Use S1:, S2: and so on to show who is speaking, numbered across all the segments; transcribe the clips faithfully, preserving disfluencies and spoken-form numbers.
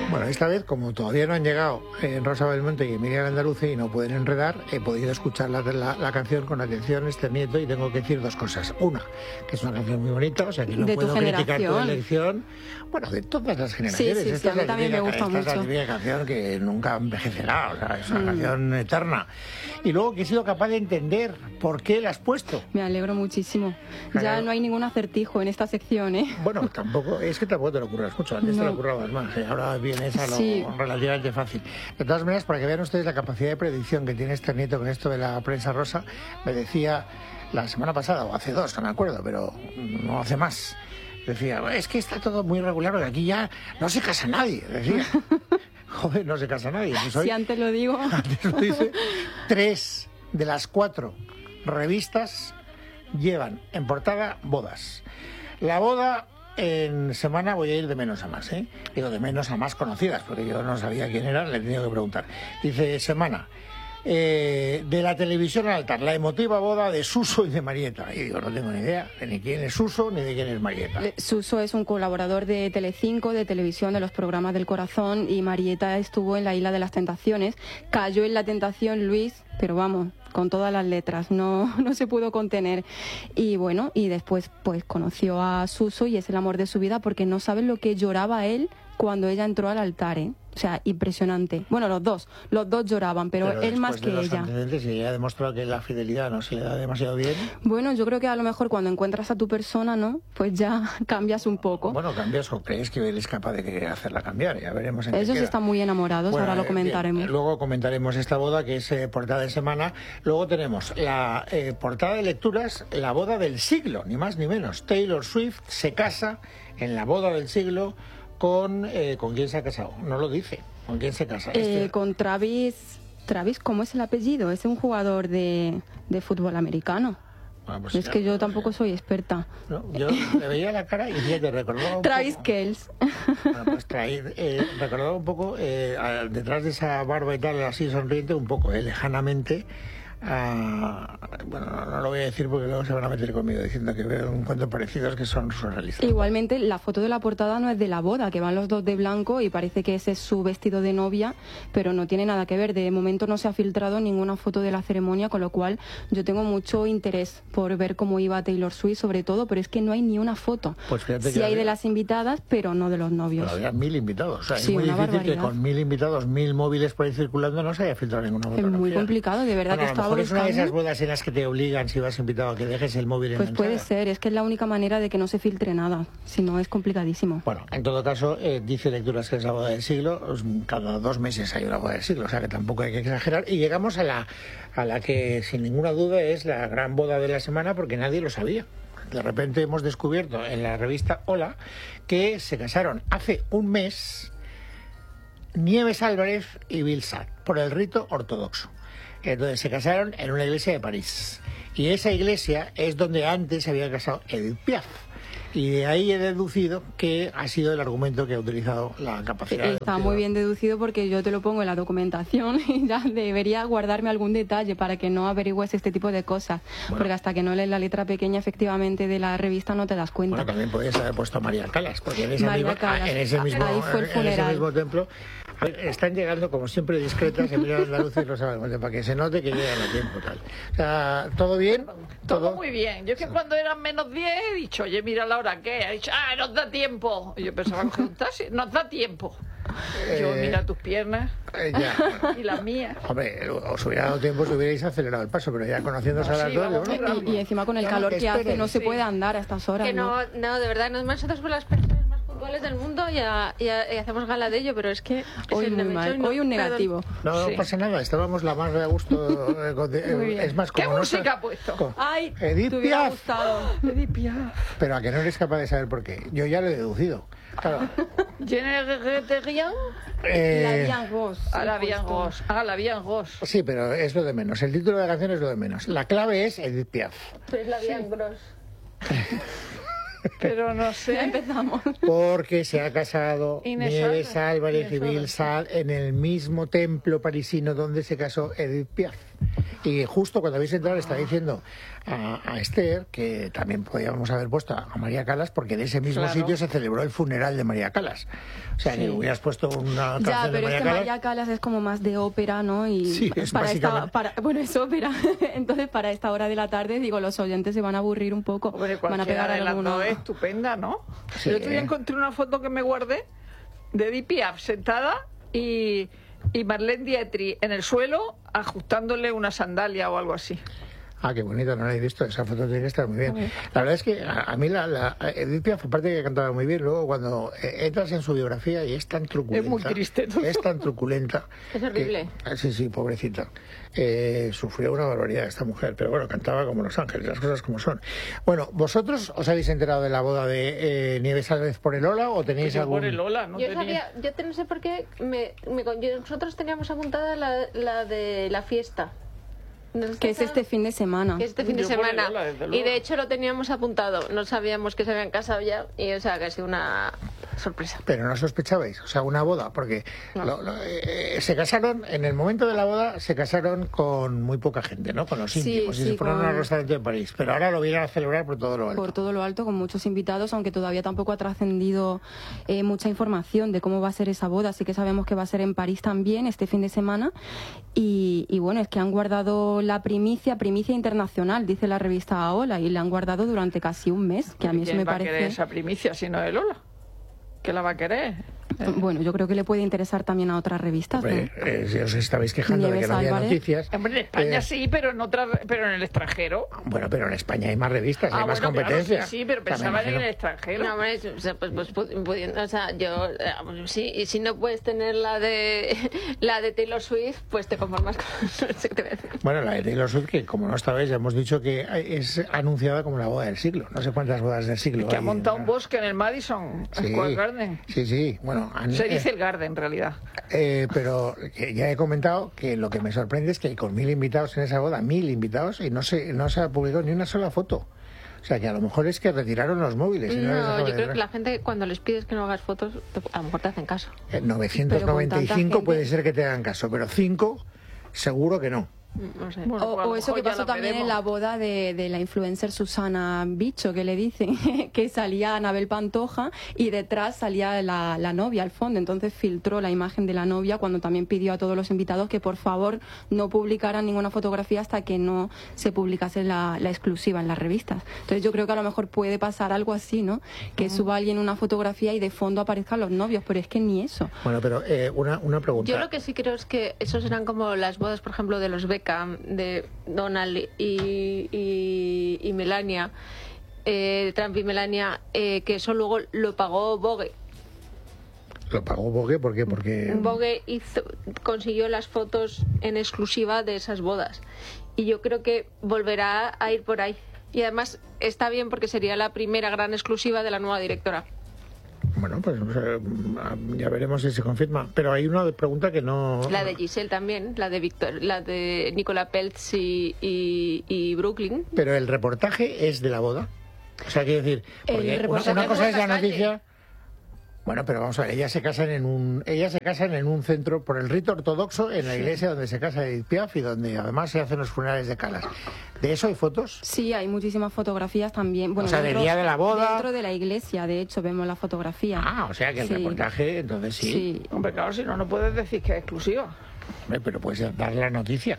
S1: Bueno, esta vez, como todavía no han llegado en Rosa Belmonte y Emilia Andaluce y no pueden enredar, he podido escuchar la, la, la canción con atención, este nieto, y tengo que decir dos cosas. Una, que es una canción muy bonita, o sea que no
S2: de
S1: puedo
S2: tu
S1: criticar tu
S2: generación.
S1: elección. Bueno, de todas las generaciones.
S2: Sí, sí,
S1: esta
S2: sí, a
S1: es
S2: mí
S1: la
S2: también
S1: típica,
S2: me gusta
S1: esta
S2: mucho.
S1: es la típica canción que nunca envejecerá, o sea, es una
S2: Mm.
S1: canción eterna. Y luego que he sido capaz de entender por qué la has puesto.
S2: Me alegro muchísimo.
S1: Claro.
S2: Ya no hay ningún acertijo en esta sección, ¿eh?
S1: Bueno, tampoco, es que tampoco te lo ocurras mucho, antes
S2: No.
S1: te lo ocurrabas más, ¿eh? Ahora viene esa lo
S2: Sí.
S1: relativamente fácil. De todas maneras, para que vean ustedes la capacidad de predicción que tiene este nieto con esto de la prensa rosa, me decía la semana pasada, o hace dos, no me acuerdo, pero no hace más, decía, es que está todo muy regular, porque aquí ya no se casa nadie, decía. Joder, no se casa nadie. Pues hoy,
S2: Si antes lo digo.
S1: antes lo dice, tres de las cuatro revistas llevan en portada bodas. La boda en semana voy a ir de menos a más, ¿eh? Digo, de menos a más conocidas, porque yo no sabía quién eran, le he tenido que preguntar. Dice, semana, eh, de la televisión al altar, la emotiva boda de Suso y de Marieta. Y digo, no tengo ni idea de ni quién es Suso ni de quién es Marieta.
S2: Eh, Suso es un colaborador de Telecinco, de televisión, de los programas del corazón, y Marieta estuvo en la Isla de las Tentaciones. Cayó en la tentación Luis, pero vamos, con todas las letras, no, no se pudo contener. Y bueno, y después pues conoció a Suso y es el amor de su vida, porque no saben lo que lloraba él cuando ella entró al altar, ¿eh? O sea, impresionante. Bueno, los dos, los dos lloraban, pero,
S1: Pero
S2: él más
S1: después de
S2: que
S1: los
S2: ella.
S1: antecedentes, y ella ha demostrado que la fidelidad no se le da demasiado bien.
S2: Bueno, yo creo que a lo mejor cuando encuentras a tu persona, ¿no? Pues ya cambias un poco.
S1: Bueno, cambias o crees que eres capaz de hacerla cambiar, ya veremos en qué
S2: Ellos
S1: queda.
S2: están muy enamorados,
S1: Bueno,
S2: ahora lo
S1: eh,
S2: comentaremos.
S1: bien, luego comentaremos esta boda, que es eh, portada de semana. Luego tenemos la eh, portada de lecturas, la boda del siglo, ni más ni menos. Taylor Swift se casa en la boda del siglo con... Eh, ¿con quién se ha casado? No lo dice. ¿Con quién se casa?
S2: Eh,
S1: Este-
S2: con Travis... Travis, ¿cómo es el apellido? Es un jugador de, de fútbol americano.
S1: Bueno, pues
S2: Es
S1: ya,
S2: que yo
S1: pues,
S2: tampoco soy experta.
S1: no, yo le veía la cara y ya te recordaba un
S2: Travis
S1: poco...
S2: Kells.
S1: Bueno, pues traer, eh, recordaba un poco, eh, a- detrás de esa barba y tal, así sonriente, un poco, eh, lejanamente, a- bueno, no, no lo voy a decir porque luego se van a meter conmigo diciendo que veo un cuento parecidos que son surrealistas.
S2: Igualmente, la foto de la portada no es de la boda, que van los dos de blanco y parece que ese es su vestido de novia, pero no tiene nada que ver. De momento no se ha filtrado ninguna foto de la ceremonia, con lo cual yo tengo mucho interés por ver cómo iba Taylor Swift, sobre todo, pero es que no hay ni una foto.
S1: Pues fíjate
S2: Sí
S1: que
S2: hay de
S1: había-
S2: las invitadas, pero no de los novios.
S1: Pero había mil invitados, o sea,
S2: Sí,
S1: es muy
S2: una
S1: difícil que
S2: barbaridad.
S1: con mil invitados, mil móviles por ahí circulando no se haya filtrado ninguna
S2: Es
S1: fotografía.
S2: muy complicado, de verdad
S1: Bueno,
S2: que
S1: a lo
S2: estaba
S1: mejor es una de
S2: buscando.
S1: esas bodas en las que te obligan, si vas invitado, a que dejes el móvil
S2: Pues
S1: enganchado.
S2: puede ser, es que es la única manera de que no se filtre nada, si no es complicadísimo.
S1: Bueno, en todo caso, eh, dice Lecturas que es la boda del siglo, pues, cada dos meses hay una boda del siglo, o sea que tampoco hay que exagerar. Y llegamos a la, a la que sin ninguna duda es la gran boda de la semana, porque nadie lo sabía. De repente hemos descubierto en la revista Hola que se casaron hace un mes Nieves Álvarez y Bill Sad por el rito ortodoxo. Entonces se casaron en una iglesia de París. Y esa iglesia es donde antes se había casado Edith Piaf. Y de ahí he deducido que ha sido el argumento que ha utilizado la capacidad.
S2: Está muy bien deducido porque yo te lo pongo en la documentación y ya debería guardarme algún detalle para que no averigües este tipo de cosas.
S1: Bueno.
S2: Porque hasta que no lees la letra pequeña efectivamente de la revista no te das cuenta.
S1: Bueno, también podías haber puesto a María Calas, porque en ese,
S2: María
S1: mismo,
S2: Calas.
S1: en ese mismo,
S2: Ahí fue el
S1: en ese
S2: funeral.
S1: mismo templo. A ver, están llegando, como siempre, discretas, Emilia Andaluz y Rosa Belmonte, para que se note que llegan a tiempo. Tal. O sea, ¿todo bien?
S3: Todo muy bien. Yo es que cuando eran menos diez he dicho, oye, mira la hora que ha dicho, ah, nos da tiempo. Y yo pensaba coger un taxi, nos da tiempo. Yo,
S1: Eh,
S3: mira tus piernas
S1: Eh, ya.
S3: y las mías.
S1: Hombre, os hubiera dado tiempo si hubierais acelerado el paso, pero ya conociéndose
S3: No,
S1: a las
S3: sí,
S1: dos,
S3: vamos
S1: yo,
S3: muy
S1: bueno,
S3: rápido.
S2: Y, y encima con el
S1: Ya,
S2: calor que hace
S1: esperen,
S2: no se
S3: sí.
S2: puede andar a estas horas.
S4: Que no, no, de verdad, nos nosotros por las personas más puntuales del mundo y, a- y a- y hacemos gala de ello, pero es que...
S2: Hoy
S4: es el
S2: muy
S4: de
S2: mal,
S4: Mechoy, no,
S2: hoy un
S4: perdón.
S2: negativo.
S1: no
S3: Sí.
S1: pasa nada, estábamos la más de a gusto. eh, con- eh,
S2: Muy bien.
S1: es más,
S3: ¿Qué
S1: como no
S3: música
S1: sa-
S3: ha puesto?
S1: con-
S2: Ay,
S1: Edith
S2: te hubiera
S1: Piaf.
S2: gustado.
S3: Edith Piaf.
S1: Pero a que no eres capaz de saber por qué. Yo ya lo he deducido. Claro.
S3: ¿Tiene rien?
S1: Eh,
S2: La Diane Ross.
S3: A la
S2: he
S3: bien
S2: puesto.
S3: Ross. Ah, la bien Ross.
S1: Sí, pero es lo de menos. El título de la canción es lo de menos. La clave es Edith Piaf.
S4: Pero es la bien gross.
S3: Pero no
S2: Ya
S3: sé.
S2: empezamos.
S1: Porque se ha casado
S3: Inés
S1: Nieves
S3: Álvarez.
S1: Álvarez y
S3: Inés
S1: Bill Sad en el mismo templo parisino donde se casó Edith Piaf. Y justo cuando habéis entrado le estaba diciendo a, a Esther que también podíamos haber puesto a María Calas, porque en ese mismo
S3: Claro.
S1: sitio se celebró el funeral de María Calas. O sea,
S2: Sí.
S1: que hubieras puesto una canción
S2: Ya,
S1: de
S2: pero
S1: María
S2: es que
S1: Calas.
S2: María Calas es como más de ópera, ¿no? Y
S1: Sí, es
S2: para esta,
S1: básicamente.
S2: para, bueno, es ópera. Entonces, para esta hora de la tarde, digo, los oyentes se van a aburrir un poco.
S3: Hombre,
S2: Van a
S3: cualquiera
S2: pegar
S3: de las
S2: alguna...
S3: dos es estupenda, ¿no?
S1: Sí.
S3: El otro día encontré una foto que me guardé de Edith Piaf sentada y, y Marlene Dietrich en el suelo ajustándole una sandalia o algo así.
S1: Ah, qué bonita, no la he visto. Esa foto tiene que estar muy bien. La verdad es que a, a mí la, la Edith Piaf, aparte que cantaba muy bien, luego cuando eh, entras en su biografía y es tan truculenta.
S3: Es muy triste todo.
S1: Es tan truculenta.
S4: Es horrible.
S1: que- ah, sí, sí, pobrecita. Eh, sufrió una barbaridad esta mujer, pero bueno, cantaba como Los Ángeles, las cosas como son. Bueno, ¿vosotros os habéis enterado de la boda de eh, Nieves Álvarez por el Ola o tenéis
S3: Yo
S1: algún...?
S3: por el Ola, no
S4: yo
S3: tenía...
S4: sabía, yo te- no sé por qué, me, me- yo- nosotros teníamos apuntada la, la de la fiesta. ¿Nos
S2: Que es
S4: está-
S2: este fin de semana.
S4: que es este fin de
S3: Yo por el
S4: semana.
S3: Ola, desde
S4: Y
S3: luego.
S4: de hecho lo teníamos apuntado. No sabíamos que se habían casado ya. Y o sea, que ha sido una sorpresa.
S1: Pero no sospechabais, o sea, una boda, porque
S4: No.
S1: lo- lo- eh, se casaron, en el momento de la boda se casaron con muy poca gente, ¿no? Con los
S2: Sí,
S1: íntimos, y
S2: sí,
S1: se fueron
S2: con-
S1: a un restaurante de París, pero ahora lo vienen a celebrar por todo lo alto.
S2: Por todo lo alto, con muchos invitados, aunque todavía tampoco ha trascendido eh, mucha información de cómo va a ser esa boda. Así que sabemos que va a ser en París también este fin de semana. Y, y bueno, es que han guardado la primicia, primicia internacional, dice la revista AOLA, y la han guardado durante casi un mes, que a mí eso
S3: ¿Quién
S2: me
S3: va a querer
S2: parece...
S3: esa primicia si no es Lola? ¿Qué la va a querer?
S2: Bueno, yo creo que le puede interesar también a otras revistas, ¿no?
S1: Hombre, eh, si os estabais quejando de que
S2: Nieves
S1: no había
S2: Álvarez.
S1: noticias.
S3: Hombre, en España
S1: eh,
S3: sí, pero en otra, pero en el extranjero.
S1: Bueno, pero en España hay más revistas, hay
S3: Ah,
S1: más
S3: bueno, claro,
S1: competencia.
S3: sí, sí, pero
S1: O sea, me
S3: pensaba en
S1: imagino.
S3: el extranjero.
S4: No, hombre, o sea, pues, pues, pu- pudiendo, o sea, yo, eh, pues, sí, y si no puedes tener la de la de Taylor Swift, pues te conformas con no sé qué te voy a decir.
S1: Bueno, la de Taylor Swift, que como no estabais, ya hemos dicho que es anunciada como la boda del siglo. No sé cuántas bodas del siglo
S3: Que ha
S1: hay,
S3: montado
S1: ¿no?
S3: un bosque en el Madison
S1: Sí,
S3: Square Garden.
S1: sí, sí. Bueno, han-
S3: Se
S1: eh,
S3: dice el Garden, en realidad.
S1: Eh, pero que ya he comentado que lo que me sorprende es que hay con mil invitados en esa boda, mil invitados, y no se, no se ha publicado ni una sola foto. O sea, que a lo mejor es que retiraron los móviles. y no les
S4: No,
S1: dejaban
S4: yo creo
S1: entrar.
S4: que la gente cuando les pides que no hagas fotos, te- a lo mejor te hacen caso.
S1: Eh, novecientos noventa y
S2: Pero con
S1: cinco
S2: tanta
S1: puede
S2: gente-
S1: ser que te hagan caso, pero cinco seguro que no.
S4: No sé.
S3: Bueno,
S2: O,
S3: pues a lo
S2: o eso que
S3: mejor ya
S2: pasó
S3: la
S2: también en
S3: veremos.
S2: la boda de, de la influencer Susana Bicho, que le dicen que salía Anabel Pantoja y detrás salía la, la novia al fondo. Entonces filtró la imagen de la novia cuando también pidió a todos los invitados que por favor no publicaran ninguna fotografía hasta que no se publicase la, la exclusiva en las revistas. Entonces yo creo que a lo mejor puede pasar algo así, ¿no? Que suba alguien una fotografía y de fondo aparezcan los novios, pero es que ni eso.
S1: Bueno, pero eh, una, una pregunta.
S4: Yo lo que sí creo es que esos eran como las bodas, por ejemplo, de los Beckham, de Donald y, y, y Melania, eh, Trump y Melania, eh, que eso luego lo pagó Vogue.
S1: ¿Lo pagó Vogue? ¿Por qué? Porque...
S4: Vogue hizo, consiguió las fotos en exclusiva de esas bodas. Y yo creo que volverá a ir por ahí. Y además está bien porque sería la primera gran exclusiva de la nueva directora.
S1: Bueno, pues eh, ya veremos si se confirma. Pero hay una pregunta que no...
S4: La de Giselle también, la de Victor, la de Nicola Peltz y, y, y Brooklyn.
S1: Pero el reportaje es de la boda. O sea, quiero decir,
S2: El
S1: porque una,
S2: reportaje
S1: una cosa es la
S4: reportaje.
S1: noticia... Bueno, pero vamos a ver, ellas se casan en un, ellas se casan en un centro por el rito ortodoxo en la iglesia donde se casa Edith Piaf y donde además se hacen los funerales de Calas. ¿De eso hay fotos?
S2: Sí, hay muchísimas fotografías también. Bueno,
S1: O sea, del
S2: dentro-
S1: día de la boda.
S2: Dentro de la iglesia, de hecho, vemos la fotografía.
S1: Ah, o sea que el
S2: Sí.
S1: reportaje, entonces sí.
S2: Sí.
S3: Hombre, claro, si no, no puedes decir que es exclusiva.
S1: Hombre, pero puedes dar la noticia.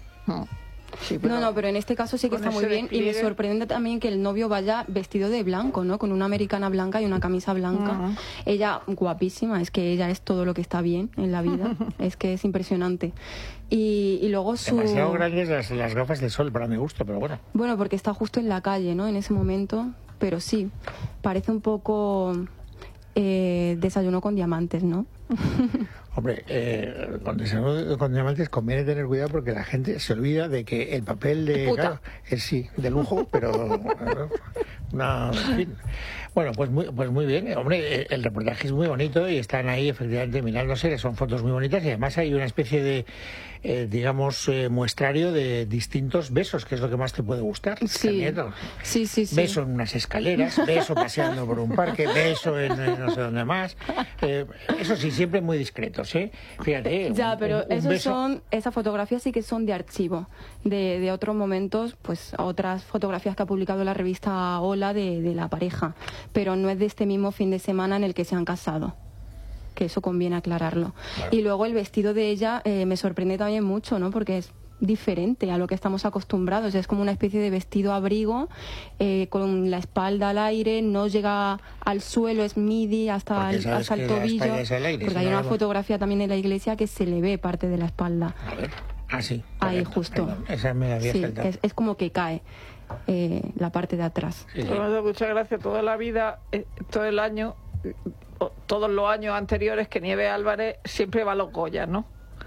S3: Sí,
S2: No, no, pero en este caso sí que
S3: con
S2: está muy
S3: ese
S2: bien y me
S3: despliegue.
S2: sorprende también que el novio vaya vestido de blanco, ¿no? Con una americana blanca y una camisa blanca.
S3: Ajá.
S2: Ella guapísima, es que ella es todo lo que está bien en la vida, es que es impresionante. Y, y luego su...
S1: Demasiado grandes las, las gafas de sol para mi gusto, pero bueno.
S2: Bueno, porque está justo en la calle, ¿no? En ese momento, pero sí, parece un poco eh, desayuno con diamantes, ¿no?
S1: Hombre, eh, con, desayuno con diamantes conviene tener cuidado porque la gente se olvida de que el papel de...
S4: Puta.
S1: Claro, es sí, de lujo, pero... No, en fin. Bueno, pues muy, pues muy bien. Hombre, el reportaje es muy bonito y están ahí efectivamente mirándose, son fotos muy bonitas y además hay una especie de, eh, digamos, eh, muestrario de distintos besos, que es lo que más te puede gustar.
S2: Sí, sí, sí, sí.
S1: Beso en unas escaleras, beso paseando por un parque, beso en, en no sé dónde más. Eh, eso sí, siempre muy discretos, ¿eh? Fíjate.
S2: Ya,
S1: un,
S2: pero
S1: un, un
S2: esos
S1: beso...
S2: son, esas fotografías sí que son de archivo, de, de otros momentos, pues otras fotografías que ha publicado la revista Hola de, de la pareja, pero no es de este mismo fin de semana en el que se han casado, que eso conviene aclararlo. Claro. Y luego el vestido de ella eh, me sorprende también mucho, ¿no? Porque es diferente a lo que estamos acostumbrados, es como una especie de vestido abrigo eh, con la espalda al aire, no llega al suelo, es midi hasta el, hasta el tobillo, aire, porque hay una algo... fotografía también en la iglesia que se le ve parte de la espalda.
S1: A ver, ah sí,
S2: ahí justo.
S1: Perdón, esa me la había
S2: sí, es, es como que cae eh, la parte de atrás.
S3: Sí, sí. Muchas gracias. Toda la vida, eh, todo el año, eh, todos los años anteriores que Nieves Álvarez siempre va a los Goya, ¿no?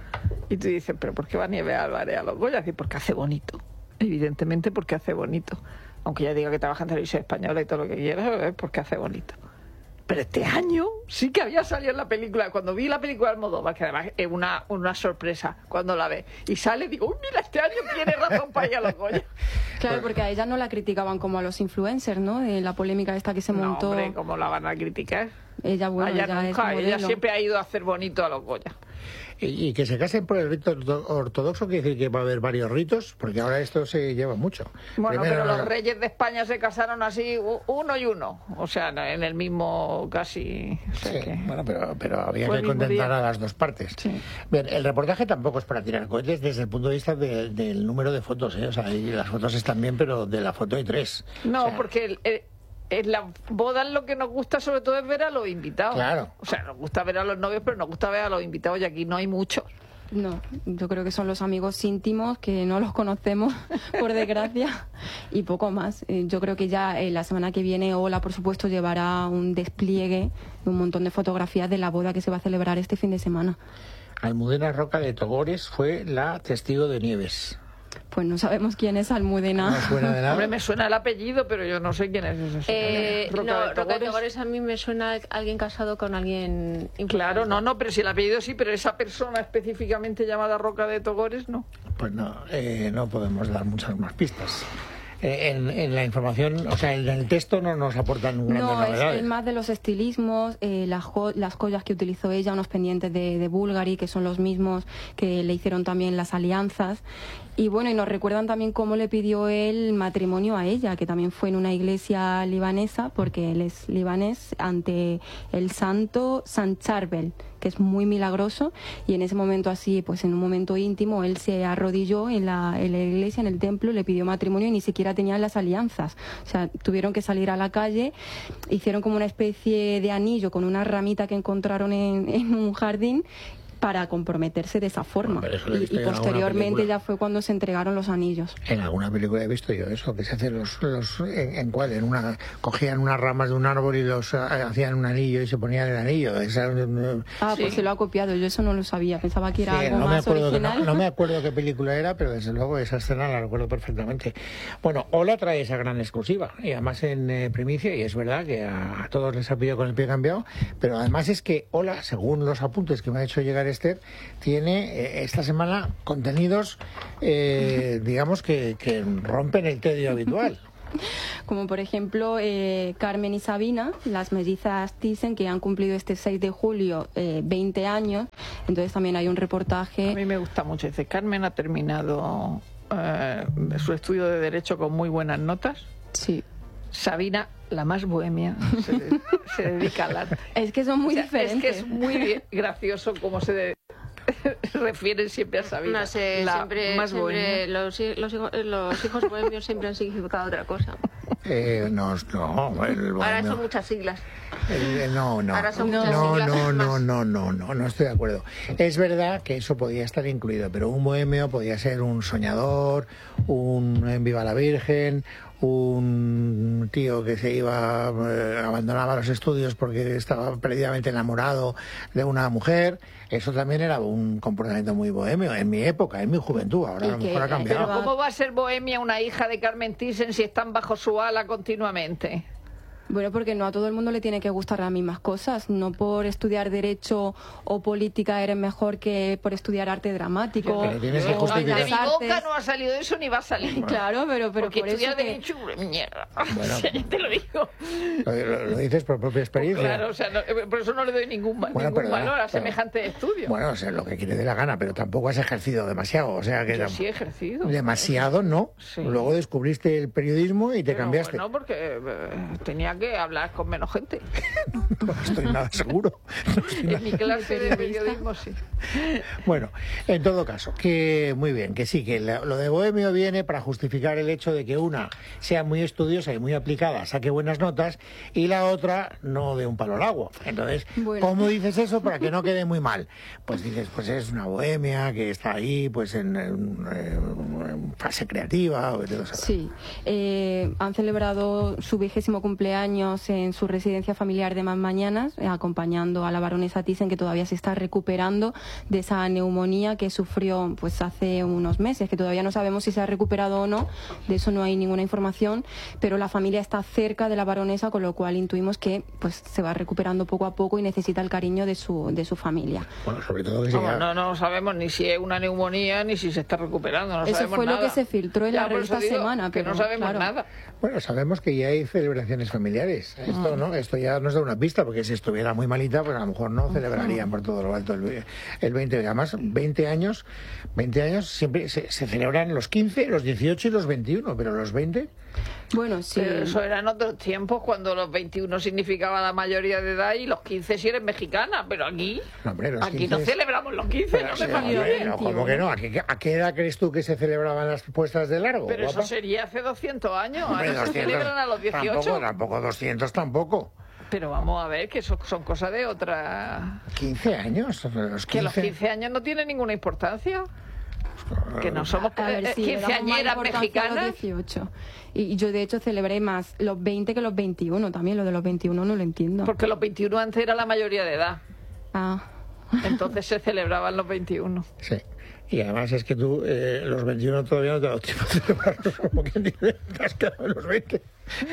S3: Y tú dices, ¿pero por qué va Nieves Álvarez a los Goya? Y porque hace bonito. Evidentemente porque hace bonito. Aunque ya diga que trabaja en televisión española y todo lo que quiera, es porque hace bonito. Pero este año sí que había salido en la película. Cuando vi la película de Almodóvar, que además es una, una sorpresa cuando la ves, y sale, digo, uy, mira, este año tiene razón para ir a los Goya.
S2: Claro, porque a ella no la criticaban como a los influencers, ¿no? De la polémica esta que se montó.
S3: No, hombre, ¿cómo la van a criticar?
S2: Ella, bueno,
S3: ella
S2: ella
S3: nunca,
S2: es
S3: ella siempre ha ido a hacer bonito a los Goya.
S1: Y, y que se casen por el rito ortodoxo quiere decir que va a haber varios ritos, porque ahora esto se lleva mucho.
S3: Bueno,
S1: Primero,
S3: pero los
S1: no...
S3: reyes de España se casaron así, uno y uno, o sea, en el mismo casi... O sea
S1: sí,
S3: que...
S1: bueno, pero, pero había que contentar a las dos partes.
S3: Sí.
S1: Bien, el reportaje tampoco es para tirar cohetes desde el punto de vista de, del número de fotos, ¿eh? O sea, las fotos están bien, pero de la foto hay tres.
S3: No,
S1: o sea...
S3: porque... El, el... En la boda lo que nos gusta sobre todo es ver a los invitados.
S1: Claro.
S3: O sea, nos gusta ver a los novios, pero nos gusta ver a los invitados y aquí no hay muchos.
S2: No, yo creo que son los amigos íntimos que no los conocemos, por desgracia, y poco más. Yo creo que ya eh, la semana que viene Hola, por supuesto, llevará un despliegue de un montón de fotografías de la boda que se va a celebrar este fin de semana.
S1: Almudena Roca de Togores fue la testigo de Nieves.
S2: Pues no sabemos quién es Almudena.
S1: No suena de nada.
S3: Hombre, me suena el apellido, pero yo no sé quién es ese.
S4: Eh,
S3: Roca
S4: no,
S3: de
S4: Roca de Togores a mí me suena a alguien casado con alguien importante.
S3: Claro, no, no, pero si el apellido sí, pero esa persona específicamente llamada Roca de Togores, no.
S1: Pues no, eh, no podemos dar muchas más pistas. En, en la información, o sea, en el texto no nos aportan grandes
S2: no,
S1: novedades.
S2: No, es, es más de los estilismos, eh, las, jo las joyas que utilizó ella, unos pendientes de, de Bulgari, que son los mismos que le hicieron también las alianzas. Y bueno, y nos recuerdan también cómo le pidió él matrimonio a ella, que también fue en una iglesia libanesa, porque él es libanés, ante el santo San Charbel, que es muy milagroso, y en ese momento así, pues en un momento íntimo, él se arrodilló en la, en la iglesia, en el templo, le pidió matrimonio y ni siquiera tenían las alianzas. O sea, tuvieron que salir a la calle, hicieron como una especie de anillo con una ramita que encontraron en, en un jardín, para comprometerse de esa forma. Y, y posteriormente ya fue cuando se entregaron los anillos.
S1: En alguna película he visto yo eso, que se hacen los, los en, en cuál, en una, cogían unas ramas de un árbol y los uh, hacían un anillo y se ponían el anillo. Esa, uh,
S2: ah,
S1: sí.
S2: Pues se lo ha copiado, yo eso no lo sabía, pensaba que era
S1: sí,
S2: algo
S1: no
S2: más
S1: me
S2: original.
S1: Que, no, no me acuerdo qué película era, pero desde luego esa escena la recuerdo perfectamente. Bueno, Hola trae esa gran exclusiva, y además en eh, primicia, y es verdad que a, a todos les ha pillado con el pie cambiado, pero además es que Hola, según los apuntes que me ha hecho llegar Esther, tiene eh, esta semana contenidos, eh, digamos, que, que rompen el tedio habitual.
S2: Como por ejemplo eh, Carmen y Sabina, las mellizas Thyssen, que han cumplido este seis de julio eh, veinte años. Entonces también hay un reportaje.
S3: A mí me gusta mucho. Dice, Carmen ha terminado eh, su estudio de Derecho con muy buenas notas.
S2: Sí.
S3: Sabina, la más bohemia, se, se dedica al arte.
S2: Es que son muy
S3: o sea,
S2: diferentes.
S3: Es que es muy gracioso cómo se de, refieren siempre a Sabina.
S4: No sé,
S3: la
S4: siempre,
S3: más
S4: siempre los, los, los hijos bohemios siempre han significado otra cosa.
S1: Eh, no, no, el bohemio.
S4: Ahora son muchas siglas.
S1: El, no, no,
S4: Ahora son
S1: no,
S4: muchas
S1: no,
S4: siglas
S1: no, no,
S4: más.
S1: no, no, no, no estoy de acuerdo. Es verdad que eso podía estar incluido, pero un bohemio podía ser un soñador, un en Viva la Virgen, un tío que se iba, eh, abandonaba los estudios porque estaba perdidamente enamorado de una mujer. Eso también era un comportamiento muy bohemio en mi época, en mi juventud. Ahora a lo mejor ha cambiado.
S3: Pero ¿cómo va a ser bohemia una hija de Carmen Thyssen si están bajo su ala continuamente?
S2: Bueno, porque no a todo el mundo le tiene que gustar las mismas cosas. No por estudiar Derecho o Política eres mejor que por estudiar Arte Dramático.
S1: Pero tienes que
S2: o
S1: justificar.
S3: De mi boca
S2: artes.
S3: no ha salido eso ni va a salir.
S2: Claro, pero, pero
S3: Porque
S2: por eso
S3: estudiar
S2: que...
S3: Derecho, mierda.
S1: Bueno.
S3: Te lo digo.
S1: Lo, lo- lo dices por propia experiencia.
S3: Claro, o sea, no- por eso no le doy ningún, ma-
S1: Bueno,
S3: ningún
S1: perdona,
S3: valor a
S1: pero-
S3: semejante estudio.
S1: Bueno, o sea, lo que quiere de la gana, pero tampoco has ejercido demasiado. O sea, que
S3: Yo
S1: tam-
S3: sí he ejercido.
S1: demasiado no.
S3: Sí.
S1: Luego descubriste el periodismo y te
S3: Pero
S1: cambiaste.
S3: bueno, porque eh, tenía que hablar con menos gente.
S1: No estoy nada seguro. No estoy nada-
S3: En mi clase de periodismo sí.
S1: Bueno, en todo caso, que muy bien, que sí, que la- lo de bohemio viene para justificar el hecho de que una sea muy estudiosa y muy aplicada, saque buenas notas, y la otra no dé un palo al agua. Entonces,
S2: Bueno.
S1: ¿cómo dices eso para que no quede muy mal? Pues dices, pues es una bohemia que está ahí, pues en, en- en fase creativa. O vete tú a saber.
S2: Sí, eh, han celebrado su vigésimo cumpleaños en su residencia familiar de Mañanas, eh, acompañando a la baronesa Thyssen, que todavía se está recuperando de esa neumonía que sufrió pues hace unos meses, que todavía no sabemos si se ha recuperado o no, de eso no hay ninguna información, pero la familia está cerca de la baronesa, con lo cual intuimos que pues se va recuperando poco a poco y necesita el cariño de su, de su familia.
S1: Bueno, sobre todo que
S3: Vamos,
S1: sea...
S3: no, no sabemos ni si es una neumonía ni si se está recuperando. No
S2: Eso
S3: sabemos
S2: fue lo
S3: nada.
S2: que se filtró en
S3: Ya,
S2: la
S3: por eso
S2: revista
S3: digo
S2: Semana,
S3: que
S2: pero
S3: no sabemos
S2: claro.
S3: nada.
S1: Bueno, sabemos que ya hay celebraciones familiares. Esto no, esto ya nos da una pista, porque si estuviera muy malita, pues a lo mejor no celebrarían por todo lo alto el, el veinte. Además, veinte años, veinte años siempre se, se celebran los quince, los dieciocho y los veintiuno, pero los veinte...
S2: Bueno, sí.
S3: Pero eso eran otros tiempos cuando los veintiuno significaba la mayoría de edad y los quince si eres mexicana. Pero aquí,
S1: No, hombre, los
S3: aquí
S1: quince
S3: no
S1: es-
S3: celebramos los quince,
S1: Pero,
S3: no
S1: sí,
S3: me
S1: hombre,
S3: fastidies.
S1: no, ¿cómo que no? ¿A qué, a qué edad crees tú que se celebraban las puestas de largo?
S3: Pero eso
S1: guapa?
S3: sería hace doscientos años.
S1: Hombre,
S3: Ahora se
S1: doscientos
S3: celebran a los dieciocho.
S1: Tampoco, tampoco doscientos tampoco.
S3: Pero vamos a ver que eso son cosas de otra.
S1: quince años. Los
S3: Que los
S1: quince...
S3: quince años no tienen ninguna importancia. Que no somos
S2: A ver,
S3: eh,
S2: sí, le damos más
S3: quinceañeras
S2: importancia a
S3: mexicanas.
S2: los dieciocho. Y y yo, de hecho, celebré más los veinte que los veintiuno. También lo de los veintiuno no lo entiendo.
S3: Porque los veintiuno antes era la mayoría de edad.
S2: Ah,
S3: Entonces se celebraban los veintiuno.
S1: Sí. Y además es que tú, eh, los veintiuno todavía no te ha dado tiempo de celebrarlos, como quien dice, te has quedado en los veinte.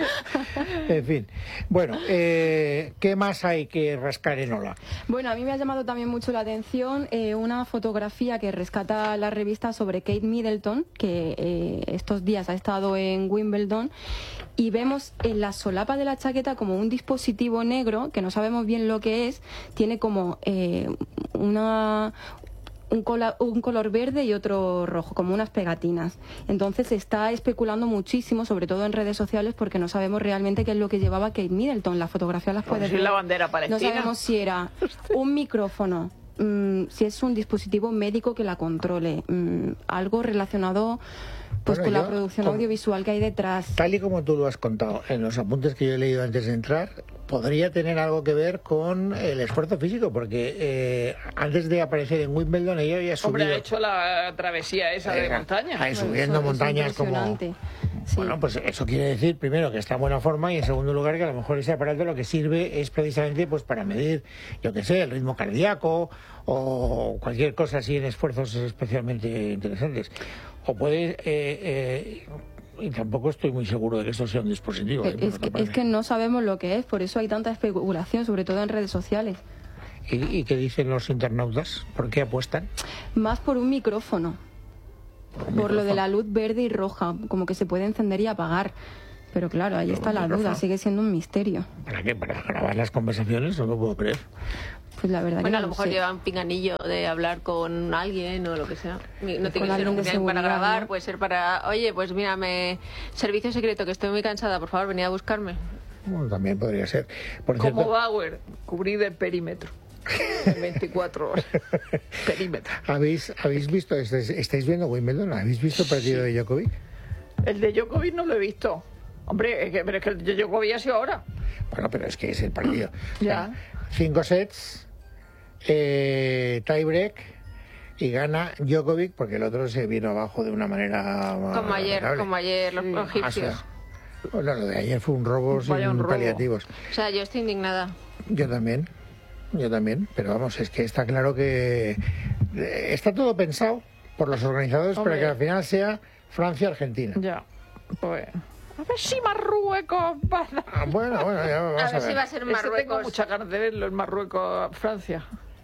S1: En fin. Bueno, eh, ¿qué más hay que rascar en Ola?
S2: bueno, a mí me ha llamado también mucho la atención eh, una fotografía que rescata la revista sobre Kate Middleton, que eh, estos días ha estado en Wimbledon, y vemos en la solapa de la chaqueta como un dispositivo negro, que no sabemos bien lo que es, tiene como eh, una... Un, cola- un color verde y otro rojo, como unas pegatinas. Entonces se está especulando muchísimo, sobre todo en redes sociales, porque no sabemos realmente qué es lo que llevaba Kate Middleton. La fotografía las
S3: Como
S2: puedes
S3: si es
S2: ver.
S3: la bandera palestina.
S2: No sabemos si era un micrófono, mm, si es un dispositivo médico que la controle, mm, algo relacionado pues
S1: Bueno,
S2: con la
S1: yo,
S2: producción
S1: como-
S2: audiovisual que hay detrás.
S1: Tal y como tú lo has contado en los apuntes que yo he leído antes de entrar, podría tener algo que ver con el esfuerzo físico, porque eh, antes de aparecer en Wimbledon ella había subido...
S3: Hombre, ha hecho la travesía esa de
S1: eh,
S3: montaña.
S1: ahí
S2: Bueno,
S1: subiendo
S2: eso es
S1: montañas como...
S2: impresionante. Sí.
S1: Bueno, pues eso quiere decir, primero, que está en buena forma, y en segundo lugar, que a lo mejor ese aparato lo que sirve es precisamente pues para medir, yo qué sé, el ritmo cardíaco o cualquier cosa así en esfuerzos especialmente interesantes. O puede... eh, eh, y tampoco estoy muy seguro de que esto sea un dispositivo. ¿eh?
S2: Es,
S1: Por
S2: que,
S1: otra
S2: es que no sabemos lo que es, por eso hay tanta especulación, sobre todo en redes sociales.
S1: parte. ¿Y, ¿Y qué dicen los internautas? ¿Por qué apuestan?
S2: Más por un micrófono, por lo de la luz verde y roja, como que se puede encender y apagar. Pero claro, ahí
S1: Pero
S2: está
S1: un
S2: la
S1: micrófono.
S2: duda, sigue siendo un misterio.
S1: ¿Para qué? ¿Para grabar las conversaciones? No lo puedo creer.
S2: Pues la verdad
S4: Bueno,
S2: que
S4: a
S2: no
S4: lo mejor
S2: sé.
S4: lleva un pinganillo de hablar con alguien o lo que sea. No tiene que ser
S2: alguien de
S4: un- para
S2: seguridad,
S4: grabar,
S2: ¿no?
S4: puede ser para, oye, pues mírame, servicio secreto, que estoy muy cansada, por favor, venid a buscarme.
S1: Bueno, también podría ser. Por
S3: Como
S1: cierto,
S3: Bauer, cubrir el perímetro. En veinticuatro horas. Perímetro.
S1: ¿habéis, ¿habéis visto, estáis, estáis viendo Wimbledon? ¿Habéis visto el partido de Djokovic?
S3: El de Djokovic no lo he visto. Hombre, es que, pero es que el de Djokovic ha sido ahora.
S1: Bueno, pero es que es el partido.
S3: Ya.
S1: Cinco sets, eh, tiebreak, y gana Djokovic porque el otro se vino abajo de una manera...
S4: Como ayer,
S1: lamentable.
S4: como ayer, los, los
S1: Ah, sí.
S4: egipcios.
S1: Bueno, lo de ayer fue un robo sin
S3: Vaya un robo.
S1: paliativos.
S4: O sea, yo estoy indignada.
S1: Yo también, yo también, pero vamos, es que está claro que eh, está todo pensado por los organizadores
S3: Hombre.
S1: para que al final sea Francia-Argentina.
S3: Ya, pues... A ver si Marruecos va a dar...
S1: Ah, bueno, bueno, ya vamos
S4: A
S1: a
S4: ver si va a
S1: ver.
S4: ser
S3: Ese tengo
S4: Marruecos.
S3: muchas ganas de verlo, el Marruecos-Francia.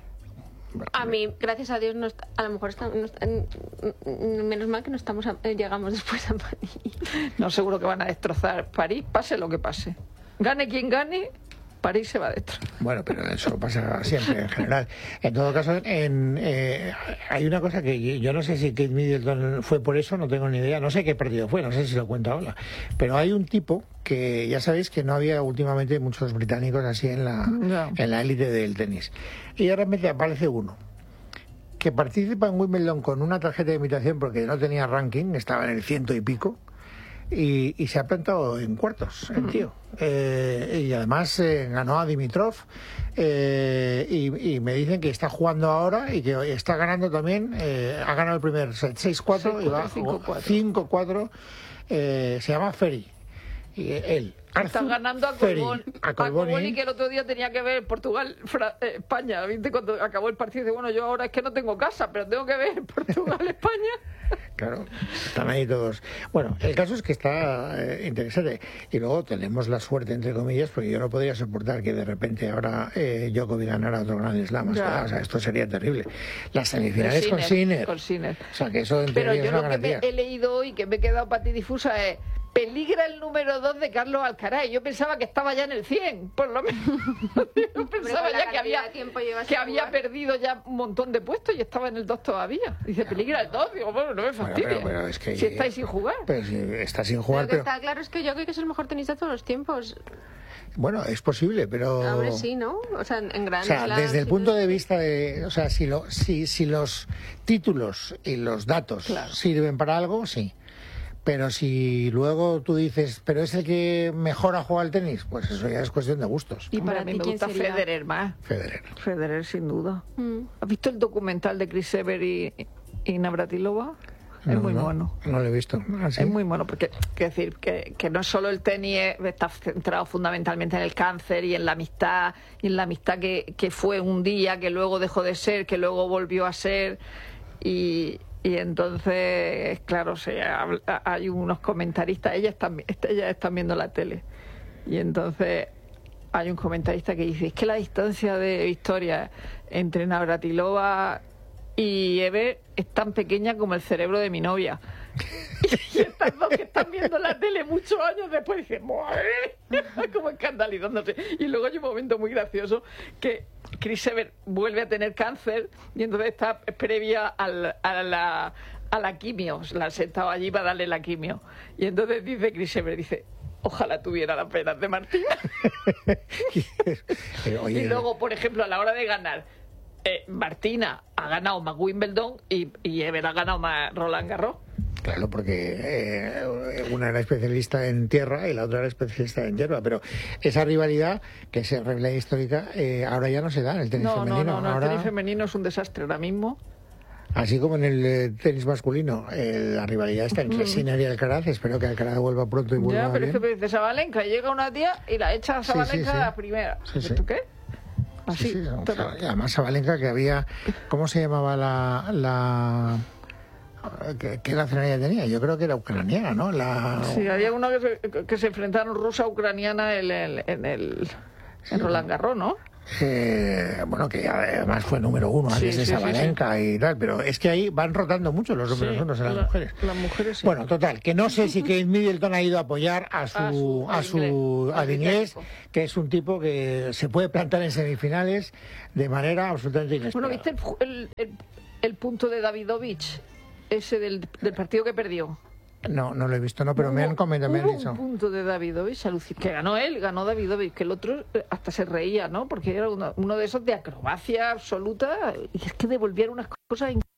S4: A mí, gracias a Dios, no está- a lo mejor está- no está- n- n- menos mal que no estamos a- eh, llegamos después a París.
S3: No, seguro que van a destrozar París, pase lo que pase. Gane quien gane, París se va a destrozar.
S1: Bueno, pero eso pasa siempre en general. En todo caso, en, eh, hay una cosa que yo no sé si Kate Middleton fue por eso, no tengo ni idea. No sé qué partido fue, no sé si lo cuento ahora. Pero hay un tipo que ya sabéis que no había últimamente muchos británicos así en la
S3: No.
S1: en la élite del tenis. Y de repente aparece uno que participa en Wimbledon con una tarjeta de invitación porque no tenía ranking, estaba en el ciento y pico. Y, y se ha plantado en cuartos, el tío. Eh, y además eh, ganó a Dimitrov. eh, y, y me dicen que está jugando ahora y que está ganando también. eh, ha ganado el primer set seis cuatro y va
S3: cinco cuatro.
S1: cinco cuatro. Eh, se llama Ferry. Y él.
S3: Están
S1: Arthur
S3: ganando a
S1: Ferry,
S3: Colboni.
S1: A
S3: A
S1: Colboni.
S3: Colboni, que el otro día tenía que ver Portugal, Fra- eh, España. ¿Viste? Cuando acabó el partido, dice, bueno, yo ahora es que no tengo casa, pero tengo que ver Portugal, España.
S1: Claro, están ahí todos. Bueno, el caso es que está eh, interesante. Y luego tenemos la suerte, entre comillas, porque yo no podría soportar que de repente ahora eh, Djokovic ganara otro Grand Slam.
S3: Ya.
S1: O sea, esto sería terrible. Las semifinales con Sinner.
S3: Con Sinner.
S1: O sea, que eso en
S3: Pero
S1: teoría
S3: yo
S1: es una
S3: lo que me
S1: garantía.
S3: he leído hoy, que me he quedado patidifusa, es... Peligra el número dos de Carlos Alcaraz. Yo pensaba que estaba ya en el cien, por lo menos. Yo pensaba
S4: con la
S3: ya que
S4: cantidad
S3: había,
S4: de tiempo llevas
S3: que
S4: sin
S3: había
S4: jugar.
S3: perdido ya un montón de puestos y estaba en el dos todavía. Dice, peligra el dos. Digo, bueno, no me fastidies.
S1: pero- pero es que-
S3: Si estáis sin jugar.
S1: Pero si está sin
S4: Lo
S1: jugar,
S4: que
S1: pero.
S4: está claro es que yo creo que es el mejor tenista de todos los tiempos.
S1: Bueno, es posible, pero.
S4: Ahora sí, ¿no? O sea, en gran
S1: O sea,
S4: Slam,
S1: desde el
S4: sí,
S1: punto
S4: no-
S1: de vista de, o sea, si, lo, si, si los títulos y los datos
S3: Claro.
S1: sirven para algo, sí. Pero si luego tú dices, pero es el que mejor ha jugado al tenis, pues eso ya es cuestión de gustos.
S3: Y
S2: Hombre,
S3: para
S2: ¿a
S3: mí
S2: ti
S3: me
S2: quién
S3: gusta
S2: sería?
S3: Federer más.
S1: Federer.
S3: Federer, sin duda.
S4: Mm.
S3: ¿Has visto el documental de Chris Evert y, y Navratilova? Es
S1: No,
S3: muy
S1: no,
S3: bueno.
S1: No lo he visto. ¿Ah, sí?
S3: Es muy bueno, porque quiero decir que, que no es solo el tenis, eh, está centrado fundamentalmente en el cáncer y en la amistad, y en la amistad que, que fue un día, que luego dejó de ser, que luego volvió a ser, y, y entonces, claro, se habla- hay unos comentaristas, ellas están, ellas están viendo la tele, y entonces hay un comentarista que dice, es que la distancia de victoria entre Navratilova y Ever es tan pequeña como el cerebro de mi novia. Y estas dos que están viendo la tele muchos años después dicen, ¡madre! Como escandalizándose. Y luego hay un momento muy gracioso que Chris Evert vuelve a tener cáncer y entonces está previa al, a la a la quimio. La han sentado allí para darle la quimio. Y entonces dice Chris Evert, dice, ojalá tuviera las penas de Martina.
S1: Eh, oye,
S3: Y luego, por ejemplo, a la hora de ganar, eh, Martina ha ganado más Wimbledon y, y Ever ha ganado más Roland Garros.
S1: claro, porque eh, una era especialista en tierra y la otra era especialista en hierba, pero esa rivalidad, que es regla histórica, eh, ahora ya no se da en el tenis
S3: No, no,
S1: femenino.
S3: no, no,
S1: Ahora,
S3: el tenis femenino es un desastre ahora mismo.
S1: así como en el eh, tenis masculino, eh, la rivalidad está entre Sinner y Alcaraz. Espero que Alcaraz vuelva pronto y vuelva
S3: Ya, pero
S1: bien.
S3: es que me dice Sabalenka, y llega una tía y la echa a
S1: Sí, sí,
S3: Sabalenka
S1: sí.
S3: a la primera.
S1: Sí, sí.
S3: ¿Tú qué? Así.
S1: Sí, sí, o
S3: todo.
S1: sea, y además Sabalenka, que había, ¿cómo se llamaba la, la ¿qué, qué nacionalidad tenía? Yo creo que era ucraniana, ¿no? La,
S3: Sí, había uno que se, que se enfrentaron rusa-ucraniana en el, en el en Roland Garros, ¿no?
S1: eh, bueno, que además fue número uno
S3: Sí,
S1: antes de
S3: sí, sí,
S1: Sabalenka y tal, pero es que ahí van rotando mucho los números
S3: Sí,
S1: unos en las
S3: la-
S1: mujeres.
S3: Las mujeres sí.
S1: Bueno, total, que no sé si Kate Middleton ha ido a apoyar a su,
S3: A su-
S1: a
S3: al
S1: su
S3: inglés,
S1: al
S3: al
S1: inglés,
S3: británico.
S1: que es un tipo que se puede plantar en semifinales de manera absolutamente inesperada.
S3: Bueno, ¿viste el, ju- el, el, el punto de Davidovich? Ese del, del partido que perdió.
S1: No, no lo he visto, no, pero me han
S3: Hubo-
S1: comentado, me han
S3: hubo
S1: dicho.
S3: un punto de Davidovich alucin- que ganó él, ganó Davidovich, que el otro eh, hasta se reía, ¿no? Porque era uno, uno de esos de acrobacia absoluta y es que devolvieron unas cosas. in-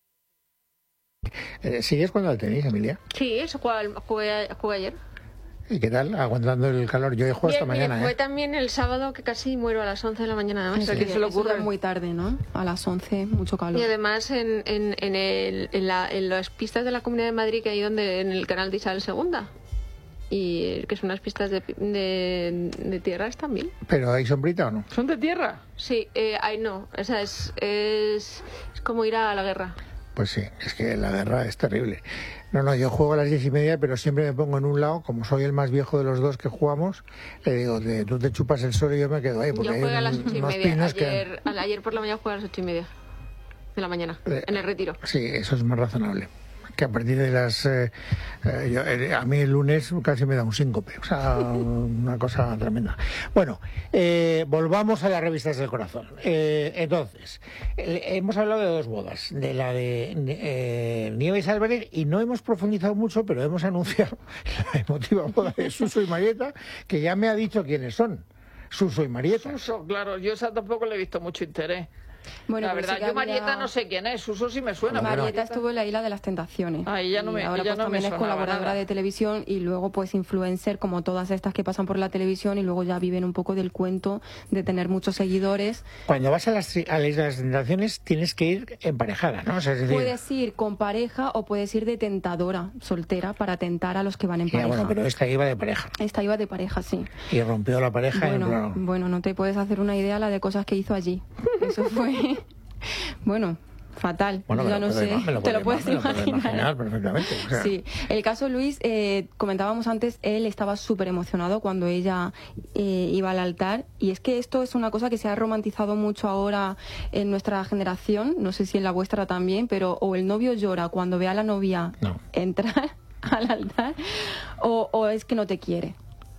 S1: Eh, ¿Sigues jugando al tenis, Emilia?
S4: Sí, eso jugué, jugué, jugué ayer.
S1: ¿Y qué tal? Aguantando el calor. Yo he jugado esta
S4: Bien, bien,
S1: mañana,
S4: fue
S1: ¿eh?
S4: también el sábado que casi muero a las once de la mañana. Además.
S3: Sí. ¿A quién se le
S2: Eso
S3: ocurre?
S2: ya es muy tarde, ¿no? A las once, mucho calor.
S4: Y además en, en, en, el, en, la, en las pistas de la Comunidad de Madrid, que hay donde en el canal de Isabel segunda. y que son unas pistas de, de, de tierra están bien.
S1: ¿Pero hay sombrita o no?
S3: ¿Son de tierra?
S4: Sí, eh, ay no, o sea, es, es, es como ir a la guerra.
S1: Pues sí, es que la guerra es terrible. No, no, yo juego a las diez y media, pero siempre me pongo en un lado, como soy el más viejo de los dos que jugamos, le digo, te, tú te chupas el sol y yo me quedo ahí. Porque
S4: yo jugué
S1: hay
S4: a las
S1: un,
S4: ocho y
S1: unos
S4: media,
S1: pinos
S4: ayer,
S1: que...
S4: ayer por la mañana jugué a las ocho y media de la mañana, eh, en el retiro.
S1: Sí, eso es más razonable. Que a partir de las... Eh, eh, yo, eh, a mí el lunes casi me da un síncope, o sea, una cosa tremenda. Bueno, eh, volvamos a las revistas del corazón. Eh, entonces, eh, hemos hablado de dos bodas, de la de eh, Nieves Álvarez, y no hemos profundizado mucho, pero hemos anunciado la emotiva boda de Suso y Marieta, que ya me ha dicho quiénes son. Suso y Marieta.
S3: Suso, claro, yo esa tampoco le he visto mucho interés.
S2: Bueno,
S3: la
S2: pues
S3: verdad,
S2: sí que
S3: yo
S2: había...
S3: Marieta no sé quién es, Suso sí me suena.
S2: Marieta,
S3: Marieta
S2: estuvo en la Isla de las Tentaciones.
S3: Ah, ella no me,
S2: y ahora
S3: ella
S2: pues
S3: no
S2: también
S3: me
S2: es
S3: sonaba
S2: colaboradora
S3: nada.
S2: de televisión y luego pues influencer como todas estas que pasan por la televisión y luego ya viven un poco del cuento de tener muchos seguidores.
S1: Cuando vas a, las, a la Isla de las Tentaciones tienes que ir emparejada, ¿no? O sea, es decir...
S2: Puedes ir con pareja o puedes ir de tentadora, soltera, para tentar a los que van en
S1: Ya,
S2: pareja.
S1: bueno, pero esta iba de pareja.
S2: Esta iba de pareja, sí.
S1: Y rompió la pareja
S2: Bueno,
S1: en plano.
S2: bueno, no te puedes hacer una idea la de cosas que hizo allí. Eso fue... Bueno, fatal.
S1: Bueno,
S2: ya
S1: me lo
S2: no
S1: puedo
S2: sé,
S1: ima- me lo
S2: te
S1: puedo
S2: lo puedes
S1: ima- me lo puedo
S2: imaginar.
S1: imaginar perfectamente. O sea,
S2: Sí, el caso Luis, eh, comentábamos antes, él estaba súper emocionado cuando ella eh, iba al altar, y es que esto es una cosa que se ha romantizado mucho ahora en nuestra generación, no sé si en la vuestra también, pero o el novio llora cuando ve a la novia
S1: No.
S2: entrar al altar, o, o es que no te quiere.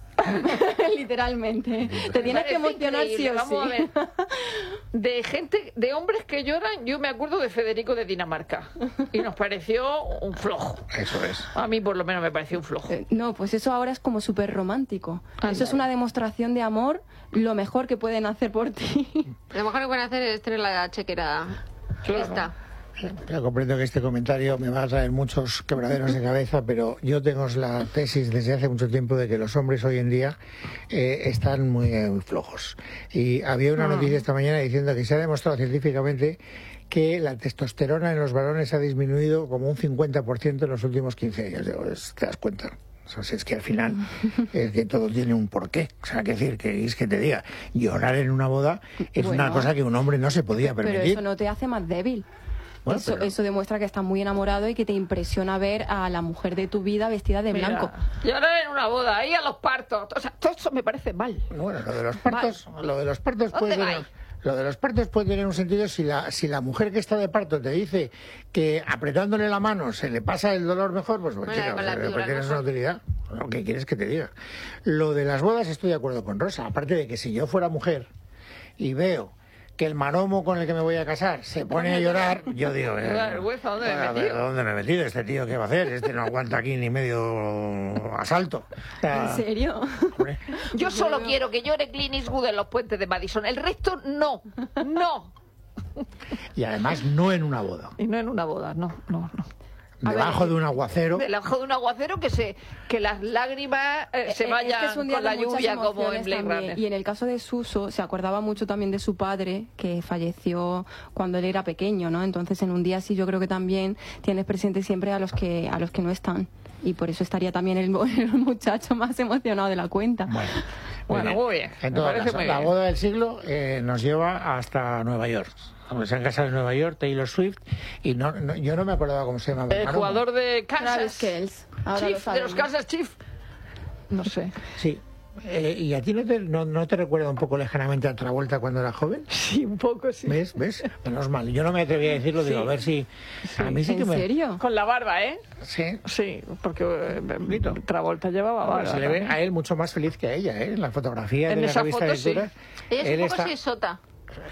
S2: Literalmente. Te tienes que
S3: Parece
S2: emocionar sí
S3: increíble,
S2: o
S3: vamos a
S2: sí.
S3: ver. De gente, de hombres que lloran, yo me acuerdo de Federico de Dinamarca y nos pareció un flojo.
S1: Eso es.
S3: A mí por lo menos me pareció un flojo.
S2: Eh, No, pues eso ahora es como súper romántico.
S3: Anda.
S2: Eso es una demostración de amor, lo mejor que pueden hacer por ti.
S4: Lo mejor que pueden hacer es tener la chequera
S3: Claro.
S4: lista.
S1: Ya comprendo que este comentario me va a traer muchos quebraderos de cabeza, pero yo tengo la tesis desde hace mucho tiempo de que los hombres hoy en día eh, están muy, eh, muy flojos. Y había una noticia esta mañana diciendo que se ha demostrado científicamente que la testosterona en los varones ha disminuido como un cincuenta por ciento en los últimos quince años. Digo, es- ¿te das cuenta? O sea, si es que al final es que todo tiene un porqué. O sea, que decir, que es que te diga, llorar en una boda es
S2: Bueno.
S1: una cosa que un hombre no se podía
S2: Pero
S1: permitir.
S2: eso no te hace más débil.
S1: Bueno,
S2: eso,
S1: pero-
S2: eso demuestra que estás muy enamorado y que te impresiona ver a la mujer de tu vida vestida de
S3: Mira,
S2: blanco.
S3: llorar en una boda, ahí a los partos. O sea, todo eso me parece mal.
S1: Bueno, lo de los partos, lo de los partos puede
S3: ¿Dónde
S1: tener,
S3: vais?
S1: lo de los partos puede tener un sentido si la si la mujer que está de parto te dice que apretándole la mano se le pasa el dolor mejor, pues bueno,
S4: Bueno,
S1: chica,
S4: con la
S1: pues,
S4: epidural
S1: tienes
S4: mejor.
S1: una utilidad. Bueno, ¿qué quieres que te diga? Lo de las bodas estoy de acuerdo con Rosa, aparte de que si yo fuera mujer y veo que el maromo con el que me voy a casar se pone a llorar, yo digo,
S3: Me da vergüenza, ¿dónde me he
S1: a ver,
S3: metido?
S1: ¿dónde me he metido? Este tío, ¿qué va a hacer? Este no aguanta aquí ni medio asalto. O sea,
S2: ¿En serio?
S1: hombre,
S3: Yo solo quiero que llore Clint Eastwood en los puentes de Madison. El resto, no. No.
S1: y además no en una boda.
S3: Y no en una boda, no, no, no.
S2: A
S1: Debajo
S2: ver,
S1: de un aguacero.
S3: Debajo de un aguacero que se que las lágrimas eh, se
S2: Eh,
S3: vayan
S2: es que es un día
S3: con la
S2: de muchas
S3: lluvia como en
S2: emociones
S3: Blade
S2: también.
S3: Runner.
S2: Y en el caso de Suso, se acordaba mucho también de su padre, que falleció cuando él era pequeño, ¿no? Entonces, en un día así yo creo que también tienes presente siempre a los que a los que no están. Y por eso estaría también el, el muchacho más emocionado de la cuenta.
S1: Bueno,
S3: Bueno, muy bien.
S1: En
S3: Me
S1: todo
S3: parece
S1: caso,
S3: muy
S1: la
S3: bien.
S1: boda del siglo eh, nos lleva hasta Nueva York. Donde se han casado en Nueva York, Taylor Swift, y no, no- yo no me acordaba cómo se llamaba.
S3: El
S1: maromo.
S3: jugador de
S2: Travis
S3: Kansas.
S2: Kelce. Ahora lo
S3: Chief, de
S2: sabemos.
S3: los Kansas Chief. No sé.
S1: Sí. Eh, ¿Y a ti no te, no, no te recuerda un poco lejanamente a Travolta cuando era joven?
S3: Sí, un poco, sí.
S1: ¿Ves? ¿Ves? Menos mal. Yo no me atreví a decirlo, digo, a ver si... A mí sí que
S2: ¿En
S1: me...
S2: serio?
S3: Con la barba, ¿eh?
S1: Sí.
S3: Sí, porque eh, Travolta llevaba
S1: Bueno,
S3: barba.
S1: se le ve
S3: también.
S1: a él mucho más feliz que a ella, ¿eh? En la fotografía
S3: En
S1: de la
S3: esa
S1: revista
S3: foto,
S1: de
S3: sí.
S1: Lectura,
S4: Ella es
S1: él
S4: un poco
S1: está...
S4: así sota.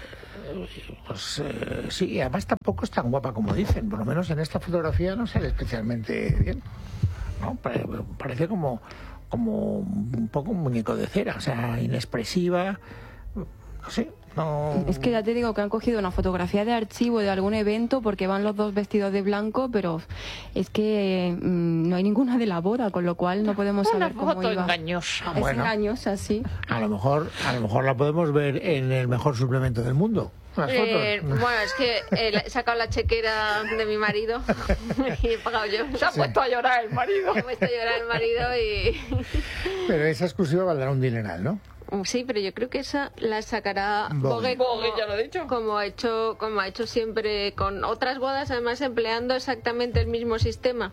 S1: Pues eh, sí, y además tampoco es tan guapa como dicen. Por lo menos en esta fotografía no sale especialmente bien. ¿No? Pare- Parece como, como un poco un muñeco de cera, o sea, inexpresiva. No sé, no...
S2: Es que ya te digo que han cogido una fotografía de archivo de algún evento porque van los dos vestidos de blanco, pero es que mm, no hay ninguna de la boda, con lo cual no podemos
S3: Una
S2: saber cómo
S3: foto
S2: iba.
S3: engañosa.
S2: Es
S1: Bueno.
S2: engañosa, sí.
S1: A lo mejor, a lo mejor la podemos ver en el mejor suplemento del mundo. las
S4: Eh,
S1: fotos.
S4: bueno, es que eh, he sacado la chequera de mi marido y he pagado yo.
S3: Se ha puesto a llorar el marido.
S4: He puesto a llorar el marido y...
S1: Pero esa exclusiva valdrá un dineral, ¿no?
S4: Sí, pero yo creo que esa la sacará
S1: Vogue.
S4: Vogue,
S3: Vogue, ya lo he dicho.
S4: como ha hecho, como ha hecho siempre con otras bodas, además empleando exactamente el mismo sistema.